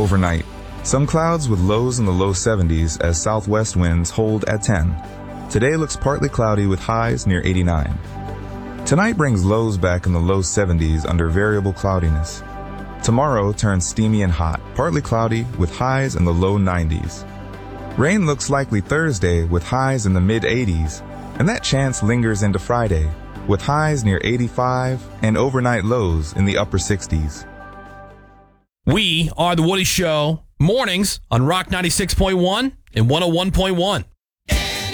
Overnight, some clouds with lows in the low 70s as southwest winds hold at 10. Today looks partly cloudy with highs near 89. Tonight brings lows back in the low 70s under variable cloudiness. Tomorrow turns steamy and hot, partly cloudy with highs in the low 90s. Rain looks likely Thursday with highs in the mid-80s, and that chance lingers into Friday with highs near 85 and overnight lows in the upper 60s. We are The Woody Show, mornings on Rock 96.1 and 101.1.